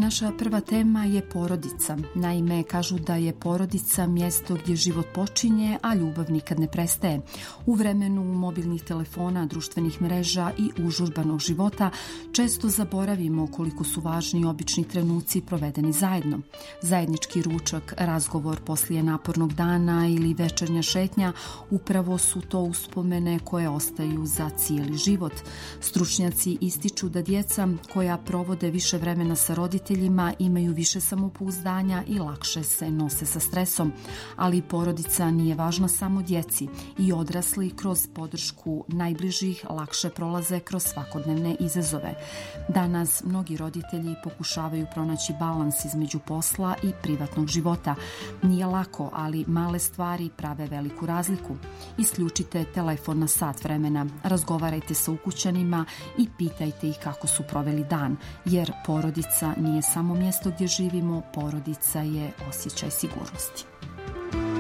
Naša prva tema je porodica. Naime, kažu da je porodica mjesto gdje život počinje, a ljubav nikad ne prestaje. U vremenu mobilnih telefona, društvenih mreža i užurbanog života često zaboravimo koliko su važni obični trenuci provedeni zajedno. Zajednički ručak, razgovor poslije napornog dana ili večernja šetnja upravo su to uspomene koje ostaju za cijeli život. Stručnjaci ističu da djeca koja provode više vremena sa roditeljima imaju više samopouzdanja i lakše se nose sa stresom, ali porodica nije važna samo djeci i odrasli kroz podršku najbližih lakše prolaze kroz svakodnevne izazove. Danas mnogi roditelji pokušavaju pronaći balans između posla i privatnog života. Nije lako, ali male stvari prave veliku razliku. Isključite telefon na sat vremena, razgovarajte sa ukućanima i pitajte ih kako su proveli dan, jer porodica nije samo mjesto gdje živimo, porodica je osjećaj sigurnosti.